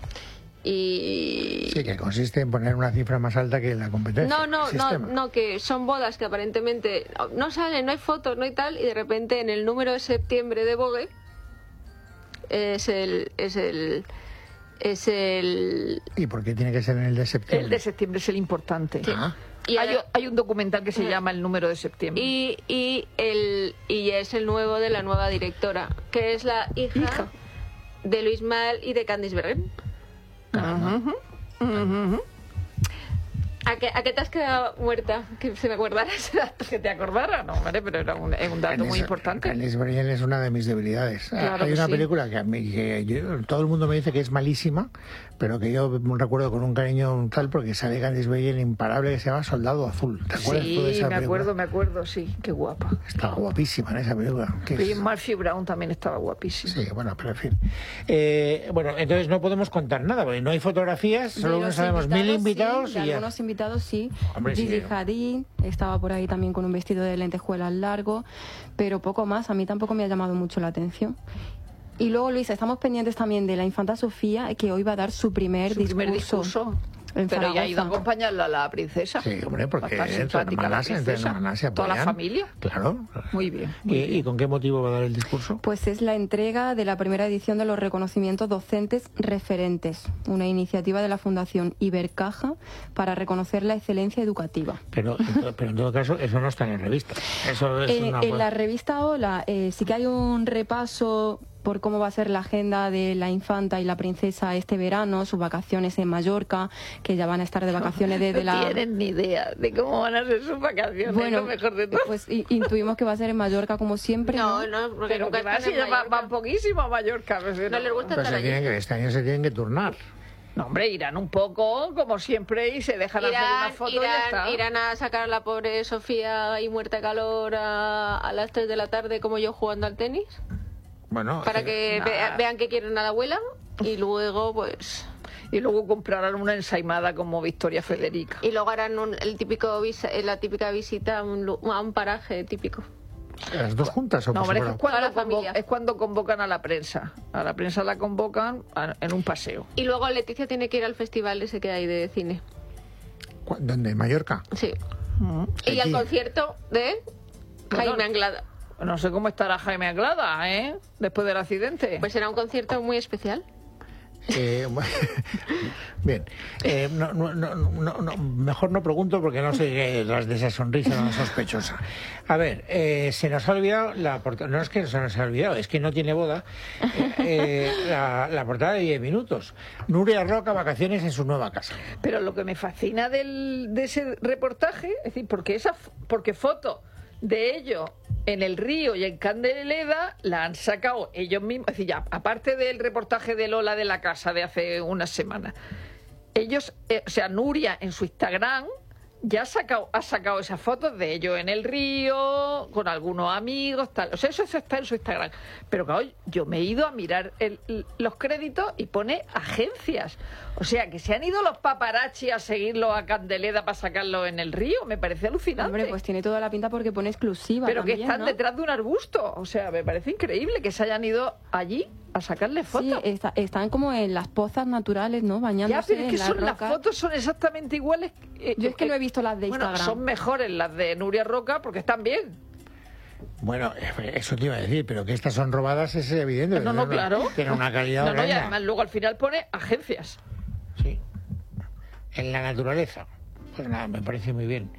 S4: Y
S1: Sí, que consiste en poner una cifra más alta que la competencia.
S4: no, no,
S1: el
S4: no,
S1: sistema.
S4: no, que son bodas que aparentemente no salen, no hay fotos, no hay tal, y de repente en el número de septiembre de Vogue es el es el es el
S1: ¿Y por qué tiene que ser en el de septiembre?
S3: El de septiembre es el importante.
S1: Ah.
S4: y,
S3: hay,
S4: ahora-
S3: hay un documental que se llama El número de septiembre.
S4: y, y el y es el nuevo de la nueva directora, que es la hija,
S3: Hija.
S4: de Luis Mal y de Candice Bergen.
S3: Ujú, ujú.
S4: ¿A qué, ¿A qué te has quedado muerta? Que se me acordara ese dato.
S3: Que te acordara, no, hombre, pero era un, es un dato muy
S1: Candice-
S3: importante.
S1: Candice Bergen es una de mis debilidades.
S3: Claro
S1: Hay
S3: que
S1: una
S3: sí.
S1: película que, a mí, que yo- todo el mundo me dice que es malísima, pero que yo recuerdo con un cariño tal porque sale Candice Bergen imparable, que se llama Soldado Azul. ¿Te acuerdas tú de
S3: Sí,
S1: esa
S3: me
S1: película?
S3: acuerdo, me acuerdo, sí, qué guapa.
S1: Estaba guapísima en esa película. que es-
S3: Y Murphy Brown también estaba guapísimo.
S1: Sí, bueno, pero en fin. Eh, bueno, entonces no podemos contar nada, porque no hay fotografías,
S2: De
S1: solo
S2: los
S1: sabemos mil invitados
S2: sí, de
S1: y ya.
S2: algunos invitados sí.
S1: Hombre, sí.
S2: Gigi Hadid estaba por ahí también con un vestido de lentejuelas largo, pero poco más. A mí tampoco me ha llamado mucho la atención. Y luego, Luisa, estamos pendientes también de la infanta Sofía, que hoy va a dar su primer
S3: Su
S2: discurso.
S3: primer discurso.
S2: en
S3: Pero ya ha ido a
S2: Zaragoza.
S3: acompañarla a la princesa.
S1: Sí, hombre, porque
S3: Va a estar
S1: entre
S3: simpática la
S1: hermanas, entre
S3: princesa.
S1: hermanas se
S3: Toda la
S1: apoyan.
S3: familia.
S1: Claro.
S3: Muy bien.
S1: ¿Y, y con qué motivo va a dar el discurso?
S2: Pues es la entrega de la primera edición de los reconocimientos docentes referentes, una iniciativa de la Fundación Ibercaja para reconocer la excelencia educativa.
S1: Pero, pero en todo caso, eso no está en la revista. Eso es
S2: En,
S1: una...
S2: en la revista Hola eh, sí que hay un repaso por cómo va a ser la agenda de la infanta y la princesa este verano, sus vacaciones en Mallorca, que ya van a estar de vacaciones desde
S3: no
S2: la...
S3: tienen ni idea de cómo van a ser sus vacaciones,
S2: Bueno,
S3: lo mejor de todo.
S2: pues i- intuimos que va a ser en Mallorca como siempre, ¿no?
S4: No, no, porque
S3: Pero
S4: nunca
S3: que va,
S4: están
S3: si
S4: en
S3: ya va-
S4: Mallorca.
S3: van poquísimo a Mallorca. pues,
S4: No les gusta
S1: Pues
S4: estar
S1: se
S4: allí.
S1: tienen que, este año se tienen que turnar.
S3: No, hombre, irán un poco, como siempre, y se dejan hacer
S4: Irán,
S3: una foto y ya
S4: irán,
S3: está.
S4: irán a sacar a la pobre Sofía y muerta de calor a, a las tres de la tarde como yo jugando al tenis,
S1: Bueno,
S4: para
S1: eh,
S4: que
S3: nada.
S4: vea- vean que quieren a la abuela y luego pues
S3: Y luego comprarán una ensaimada como Victoria Federica.
S4: y luego harán un- el típico visa- la típica visita a un, lu- a un paraje típico.
S1: ¿las dos juntas o
S3: No,
S1: por
S3: hombre, es,
S1: separado?
S3: cuando
S4: Toda la familia.
S3: convo- es cuando convocan a la prensa. A la prensa la convocan a- en un paseo.
S4: Y luego Leticia tiene que ir al festival ese que hay de cine.
S1: ¿Cu- ¿Dónde? ¿En Mallorca?
S4: Sí.
S3: Mm.
S4: Y al
S1: Aquí.
S4: concierto de
S3: Bueno,
S4: Jaime Anglada.
S3: No sé cómo estará Jaime Anglada, ¿eh? Después del accidente.
S4: Pues será un concierto muy especial.
S1: Eh, bueno, bien, eh, no, no, no, no, no, mejor no pregunto porque no sé qué las de esa sonrisa tan sospechosa. A ver, eh, se nos ha olvidado la portada, no es que se nos ha olvidado, es que no tiene boda, eh, eh, la, la portada de diez minutos. Nuria Roca, vacaciones en su nueva casa.
S3: Pero lo que me fascina del, de ese reportaje, es decir, porque esa f- porque foto de ellos en el río y en Candeleda la han sacado ellos mismos, es decir, ya, aparte del reportaje de Lola de la casa de hace unas semanas, ellos, eh, o sea, Nuria en su Instagram ya ha sacado, ha sacado esas fotos de ellos en el río, con algunos amigos, tal. O sea, eso, eso está en su Instagram. Pero claro, yo me he ido a mirar el- los créditos y pone agencias. O sea, que se han ido los paparazzi a seguirlo a Candeleda para sacarlo en el río. Me parece alucinante.
S2: Hombre, pues tiene toda la pinta porque pone exclusiva
S3: Pero que
S2: también,
S3: están
S2: ¿no?
S3: detrás de un arbusto. O sea, me parece increíble que se hayan ido allí a sacarle
S2: Sí,
S3: fotos.
S2: está- están como en las pozas naturales, ¿no?
S3: Ya,
S2: Bañándose
S3: pero es que
S2: en las
S3: son, las
S2: rocas.
S3: fotos son exactamente iguales. eh,
S2: Yo es que
S3: eh,
S2: no he visto las de
S3: bueno,
S2: Instagram.
S3: son mejores las de Nuria Roca porque están bien.
S1: Bueno, eh, eso te iba a decir, pero que estas son robadas es evidente.
S3: No, no,
S1: Tienen una-
S3: claro.
S1: Tienen una calidad
S3: No, no, y
S1: horrenda.
S3: además luego al final pone agencias.
S1: Sí. En la naturaleza. Pues nada, me parece muy bien.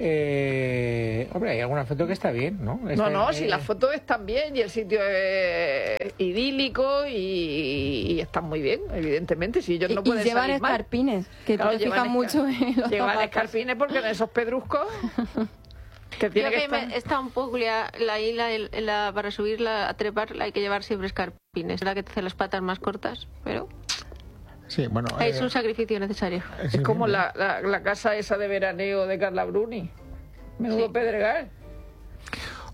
S1: Eh, hombre, hay alguna foto que está bien, ¿no?
S3: No,
S1: Esta-
S3: no,
S1: eh,
S3: si las fotos están bien y el sitio es idílico y, y están muy bien, evidentemente. Si ellos
S2: Y-
S3: no
S2: y
S3: pueden
S2: llevan
S3: salir mal.
S2: escarpines, que
S3: Claro,
S2: tú te
S3: llevan
S2: fijas mucho
S3: escar-
S2: en los
S3: Llevan
S2: zapatos.
S3: escarpines porque en esos pedruscos que tiene
S4: Creo
S3: que
S4: que
S3: estar...
S4: me- está un poco la, la isla el- la- para subirla a trepar hay que llevar siempre escarpines. Es la que te hace las patas más cortas, pero
S1: Sí, bueno.
S4: es
S1: eh,
S4: un sacrificio necesario.
S3: Es como la, la, la casa esa de veraneo de Carla Bruni. Menudo
S4: Sí.
S3: pedregal.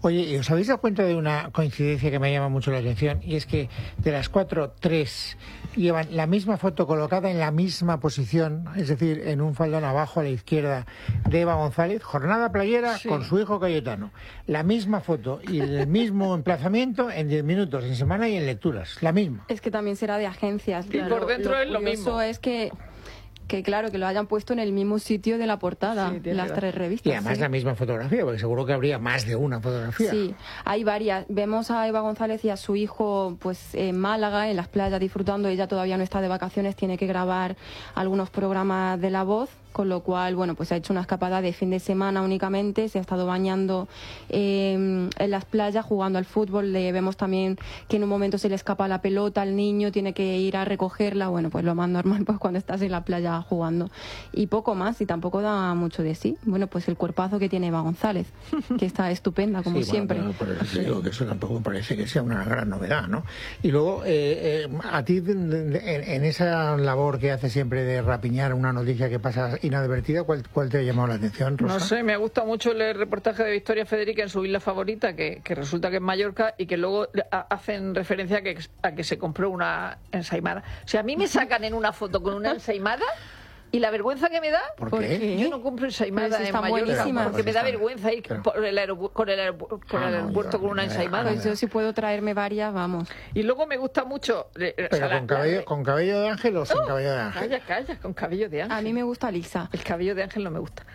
S1: Oye, ¿y os habéis dado cuenta de una coincidencia que me llama mucho la atención? Y es que de las cuatro, tres llevan la misma foto colocada en la misma posición, es decir, en un faldón abajo a la izquierda de Eva González, jornada playera sí. con su hijo Cayetano. La misma foto y el mismo emplazamiento en diez minutos, en semana y en lecturas, la misma.
S2: Es que también será de agencias.
S3: Y claro, por dentro
S2: lo
S3: es lo mismo.
S2: es que... que claro, que lo hayan puesto en el mismo sitio de la portada,
S3: sí,
S2: las
S3: verdad.
S2: tres revistas.
S1: Y además
S2: sí.
S1: la misma fotografía, porque seguro que habría más de una fotografía.
S2: Sí, hay varias. Vemos a Eva González y a su hijo pues en Málaga, en las playas, disfrutando. Ella todavía no está de vacaciones, tiene que grabar algunos programas de La Voz, con lo cual, bueno, pues ha hecho una escapada de fin de semana únicamente, se ha estado bañando eh, en las playas, jugando al fútbol. Le vemos también que en un momento se le escapa la pelota al niño, tiene que ir a recogerla. Bueno, pues lo más normal pues cuando estás en la playa jugando. Y poco más, y tampoco da mucho de sí. Bueno, pues el cuerpazo que tiene Eva González, que está estupenda, como
S1: sí,
S2: siempre.
S1: Bueno, pero por eso digo que eso tampoco parece que sea una gran novedad, ¿no? Y luego, eh, eh, a ti, en, en esa labor que hace siempre de rapiñar una noticia que pasa inadvertida, ¿cuál, cuál te ha llamado la atención, Rosa?
S3: No sé, me gusta mucho el reportaje de Victoria Federica en su isla favorita, que, que resulta que es Mallorca, y que luego a, hacen referencia a que, a que se compró una ensaimada. O sea, a mí me sacan en una foto con una ensaimada y la vergüenza que me da,
S1: ¿Por
S2: qué?
S1: qué?
S3: yo no compro ensaimada
S2: Pero si
S3: en
S2: está
S3: Mallorca,
S2: buenísima.
S3: porque me da vergüenza ir
S1: Pero...
S3: por el aeropu con el, aeropu con
S1: ah,
S3: el
S1: no,
S3: aeropuerto
S1: yo,
S3: con una
S1: no,
S3: ensaimada.
S2: Pues yo si puedo traerme varias, vamos.
S3: Y luego me gusta mucho... Eh,
S1: ¿Pero
S3: o sea,
S1: con,
S3: la,
S1: cabello,
S3: la...
S1: con cabello de ángel o sin
S3: no,
S1: cabello de ángel?
S3: Calla, calla, con cabello de ángel.
S2: A mí me gusta lisa.
S3: El cabello de ángel no me gusta.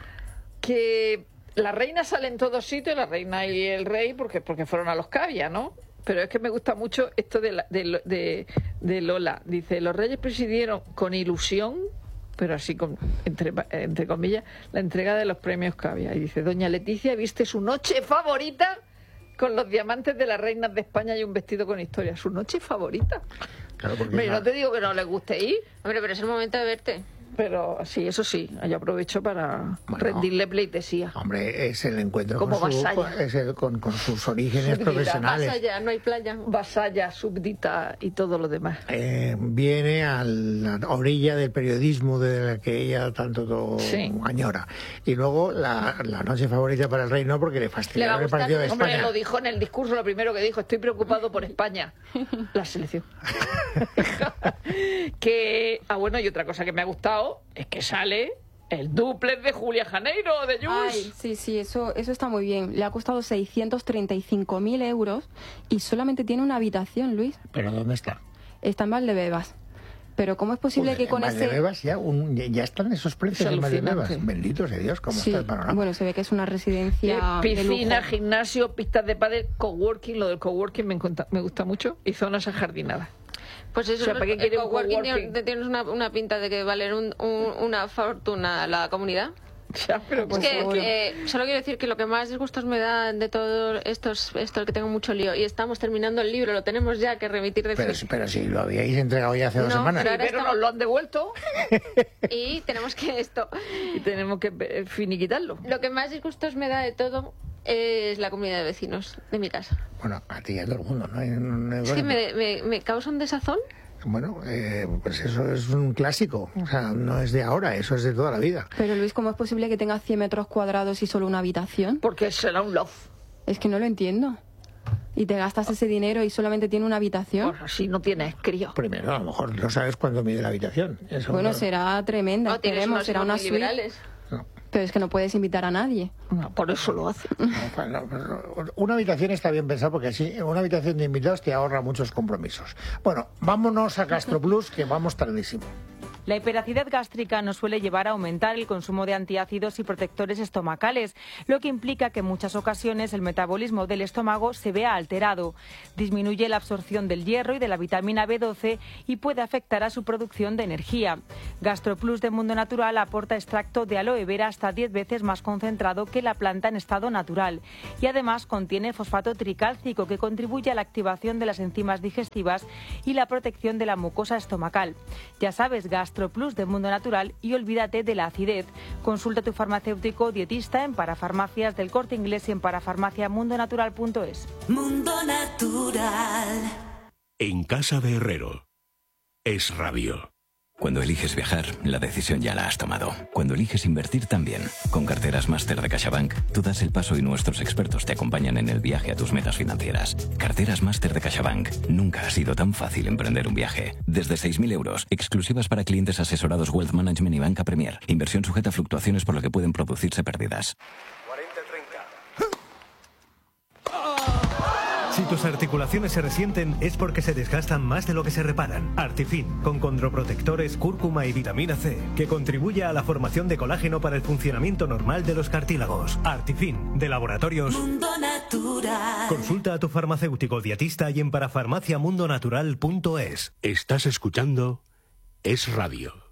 S3: Que la reina sale en todos sitios, la reina y el rey, porque, porque fueron a los Cavia, ¿no? Pero es que me gusta mucho esto de, la, de, de, de Lola. Dice, los reyes presidieron con ilusión, pero así con, entre, entre comillas, la entrega de los premios Cavia. Y dice, doña Leticia viste su noche favorita con los diamantes de las reinas de España y un vestido con historia. ¿Su noche favorita?
S1: Claro, porque
S3: Hombre,
S1: la...
S3: no te digo que no les guste ir.
S4: Hombre, pero es el momento de verte.
S3: Pero sí, eso sí, yo aprovecho para
S1: bueno,
S3: rendirle pleitesía.
S1: Hombre, es el encuentro
S3: Como
S1: con, su,
S3: vasalla.
S1: es el, con, con sus orígenes
S3: Súbdita,
S1: profesionales.
S4: Vasalla, no hay playa.
S3: Vasalla, súbdita y todo lo demás.
S1: Eh, viene a la orilla del periodismo de la que ella tanto to...
S3: sí.
S1: añora. Y luego la, la noche favorita para el rey no, porque le fastidia el partido de España.
S3: Hombre, lo dijo en el discurso, lo primero que dijo, estoy preocupado por España, la selección. Que, ah, bueno, y otra cosa que me ha gustado es que sale el dúplex de Julia Janeiro, de Jules.
S2: Ay, sí, sí, eso, eso está muy bien. Le ha costado seiscientos treinta y cinco mil euros y solamente tiene una habitación, Luis.
S1: ¿Pero dónde está?
S2: Está en Valdebebas. Pero ¿cómo es posible
S1: Uy,
S2: que con
S1: en
S2: ese...
S1: Valdebebas ya, un, ya están esos precios
S3: Es
S1: en Valdebebas.
S3: alucinante.
S1: Bendito sea Dios, cómo
S2: Sí,
S1: está el panorama.
S2: bueno, se ve que es una residencia
S3: Eh, piscina,
S2: de lujo.
S3: gimnasio, pistas de pádel, coworking. Lo del coworking me, encanta, me gusta mucho. Y zonas ajardinadas.
S4: Pues eso,
S3: O sea, ¿para qué
S4: el
S3: quiere un
S4: coworking
S3: coworking?
S4: tiene- tienes una, una pinta de que valen un, un, una fortuna la comunidad.
S3: Ya, pero
S2: Pues
S4: Es que
S2: seguro.
S4: eh, solo quiero decir que lo que más disgustos me da de todo esto es esto, que tengo mucho lío. Y estamos terminando el libro, lo tenemos ya que remitir de
S1: Pero,
S4: fin.
S1: pero si lo habíais entregado ya hace dos
S4: No,
S1: semanas.
S4: pero ahora
S3: pero
S4: estamos-
S3: nos lo han devuelto
S4: Y tenemos que esto.
S3: y tenemos que eh, finiquitarlo.
S4: Lo que más disgustos me da de todo es la comunidad de vecinos de mi casa.
S1: Bueno, a ti y a todo el mundo, ¿no? Hay- no hay-
S4: Es que me, me, me causa un desazón.
S1: Bueno, eh, pues eso es un clásico. O sea, no es de ahora, eso es de toda la vida.
S2: Pero Luis, ¿cómo es posible que tenga cien metros cuadrados y solo una habitación?
S3: Porque será un love.
S2: Es que no lo entiendo. Y te gastas ese dinero y solamente tiene una habitación.
S3: Bueno, si no tienes crío.
S1: Primero, a lo mejor no sabes cuándo mide la habitación. Eso
S2: Bueno,
S1: no-
S2: será tremenda,
S4: No, tienes
S2: esperemos,
S4: unos
S2: será
S4: hijos
S2: una
S4: muy
S2: suite.
S4: liberales.
S1: no.
S2: Pero es que no puedes invitar a nadie.
S3: No, por eso lo hace.
S1: No, pues no, pero una habitación está bien pensada porque así una habitación de invitados te ahorra muchos compromisos. Bueno, vámonos a Gastro Plus, que vamos tardísimo.
S5: La hiperacidez gástrica nos suele llevar a aumentar el consumo de antiácidos y protectores estomacales, lo que implica que en muchas ocasiones el metabolismo del estómago se vea alterado. Disminuye la absorción del hierro y de la vitamina B doce y puede afectar a su producción de energía. GastroPlus de Mundo Natural aporta extracto de aloe vera hasta diez veces más concentrado que la planta en estado natural y además contiene fosfato tricálcico que contribuye a la activación de las enzimas digestivas y la protección de la mucosa estomacal. Ya sabes, GastroPlus de Mundo Natural y olvídate de la acidez. Consulta a tu farmacéutico o dietista en Parafarmacias del Corte Inglés y en parafarmacia mundo natural punto es.
S6: Mundo Natural.
S7: En casa de Herrero. Es Rabio.
S6: Cuando eliges viajar, la decisión ya la has tomado. Cuando eliges invertir también. Con Carteras Máster de CaixaBank, tú das el paso y nuestros expertos te acompañan en el viaje a tus metas financieras. Carteras Máster de CaixaBank. Nunca ha sido tan fácil emprender un viaje. Desde seis mil euros, exclusivas para clientes asesorados Wealth Management y Banca Premier. Inversión sujeta a fluctuaciones por lo que pueden producirse pérdidas.
S7: Si tus articulaciones se resienten es porque se desgastan más de lo que se reparan. Artifin, con condroprotectores, cúrcuma y vitamina C, que contribuye a la formación de colágeno para el funcionamiento normal de los cartílagos. Artifin, de Laboratorios Mundo Natural. Consulta a tu farmacéutico dietista y en parafarmaciamundonatural punto es.
S8: Estás escuchando Es Radio.